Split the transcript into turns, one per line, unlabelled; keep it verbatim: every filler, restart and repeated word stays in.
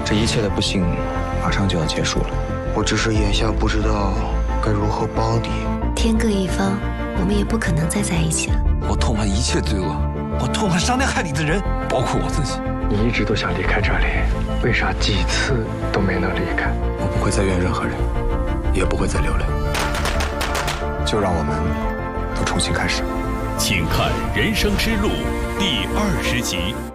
这一切的不幸马上就要结束了。
我只是眼下不知道该如何帮你。
天各一方，我们也不可能再在一起了。
我痛恨一切罪恶，我痛恨伤天害理的人，包括我自己。
你一直都想离开这里，为啥几次都没能离开？
我不会再怨任何人，也不会再流泪。就让我们都重新开始。
请看《人生之路》第二十集。